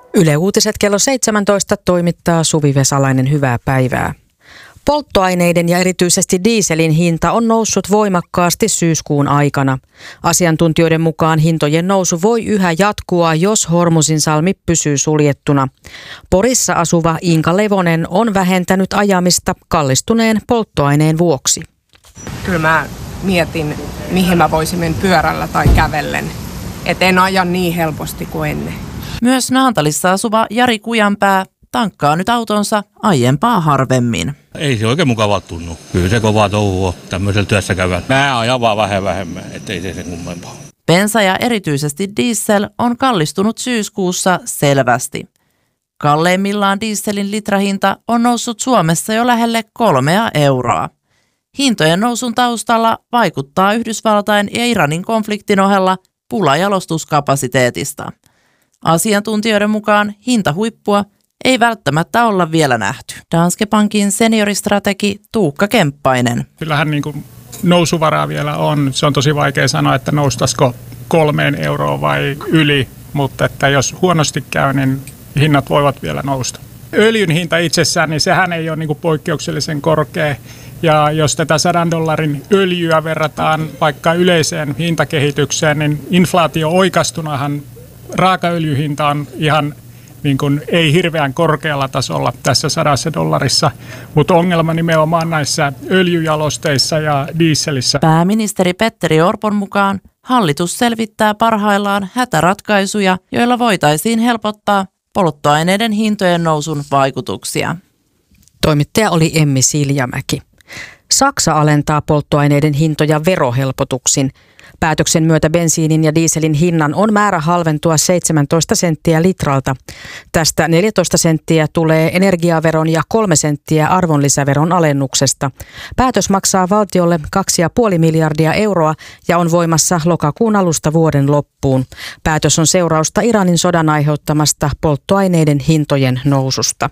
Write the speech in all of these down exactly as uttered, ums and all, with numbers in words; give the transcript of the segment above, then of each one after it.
Yle Uutiset kello seitsemäntoista toimittaa Suvi Vesalainen, hyvää päivää. Polttoaineiden ja erityisesti dieselin hinta on noussut voimakkaasti syyskuun aikana. Asiantuntijoiden mukaan hintojen nousu voi yhä jatkua, jos Hormuzinsalmi pysyy suljettuna. Porissa asuva Inka Levonen on vähentänyt ajamista kallistuneen polttoaineen vuoksi. Kyllä mä mietin, mihin mä voisin mennä pyörällä tai kävellen. Et en aja niin helposti kuin ennen. Myös Naantalissa asuva Jari Kujanpää tankkaa nyt autonsa aiempaa harvemmin. Ei se oikein mukavaa tunnu. Kyllä se kovaa touhua tämmöisellä työssä käyvän. Mä ajan vaan vähän vähemmän, ettei se sen kummempaa. Bensa ja erityisesti diesel on kallistunut syyskuussa selvästi. Kalleimmillaan dieselin litrahinta on noussut Suomessa jo lähelle kolmea euroa. Hintojen nousun taustalla vaikuttaa Yhdysvaltain ja Iranin konfliktin ohella pula jalostuskapasiteetista. Asiantuntijoiden mukaan hintahuippua ei välttämättä olla vielä nähty. Danske Bankin senioristrategi Tuukka Kemppainen. Kyllähän niin kuin nousuvaraa vielä on. Se on tosi vaikea sanoa, että noustaisiko kolmeen euroon vai yli, mutta että jos huonosti käy, niin hinnat voivat vielä nousta. Öljyn hinta itsessään, niin sehän ei ole niin kuin poikkeuksellisen korkea. Ja jos tätä sadan dollarin öljyä verrataan vaikka yleiseen hintakehitykseen, niin inflaatio oikastunahan raakaöljyhinta on ihan niin kuin ei hirveän korkealla tasolla tässä sadassa dollarissa, mutta ongelma nimenomaan näissä öljyjalosteissa ja dieselissä. Pääministeri Petteri Orpon mukaan hallitus selvittää parhaillaan hätäratkaisuja, joilla voitaisiin helpottaa polttoaineiden hintojen nousun vaikutuksia. Toimittaja oli Emmi Siljamäki. Saksa alentaa polttoaineiden hintoja verohelpotuksin. Päätöksen myötä bensiinin ja dieselin hinnan on määrä halventua seitsemäntoista senttiä litralta. Tästä neljätoista senttiä tulee energiaveron ja kolme senttiä arvonlisäveron alennuksesta. Päätös maksaa valtiolle kaksi pilkku viisi miljardia euroa ja on voimassa lokakuun alusta vuoden loppuun. Päätös on seurausta Iranin sodan aiheuttamasta polttoaineiden hintojen noususta.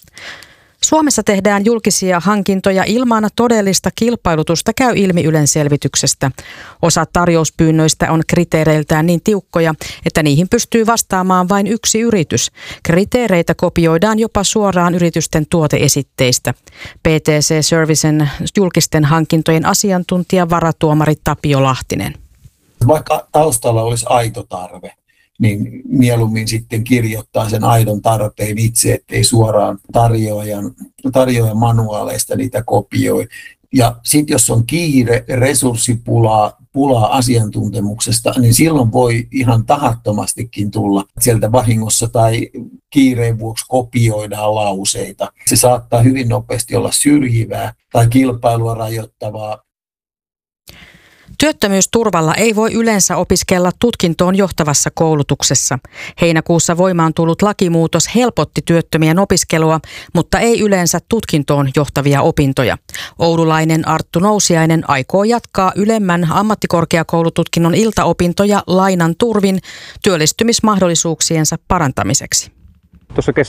Suomessa tehdään julkisia hankintoja ilman todellista kilpailutusta, käy ilmi Ylen selvityksestä. Osa tarjouspyynnöistä on kriteereiltään niin tiukkoja, että niihin pystyy vastaamaan vain yksi yritys. Kriteereitä kopioidaan jopa suoraan yritysten tuoteesitteistä. P T C Servicen julkisten hankintojen asiantuntija varatuomari Tapio Lahtinen. Vaikka taustalla olisi aito tarve, niin mieluummin sitten kirjoittaa sen aidon tarpeen itse, ettei suoraan tarjoajan, tarjoajan manuaaleista niitä kopioi. Ja sitten jos on kiire, resurssipulaa, pulaa asiantuntemuksesta, niin silloin voi ihan tahattomastikin tulla sieltä vahingossa tai kiireen vuoksi kopioidaan lauseita. Se saattaa hyvin nopeasti olla syrjivää tai kilpailua rajoittavaa. Työttömyysturvalla ei voi yleensä opiskella tutkintoon johtavassa koulutuksessa. Heinäkuussa voimaan tullut lakimuutos helpotti työttömien opiskelua, mutta ei yleensä tutkintoon johtavia opintoja. Oululainen Arttu Nousiainen aikoo jatkaa ylemmän ammattikorkeakoulututkinnon iltaopintoja lainan turvin työllistymismahdollisuuksiensa parantamiseksi. Tuossa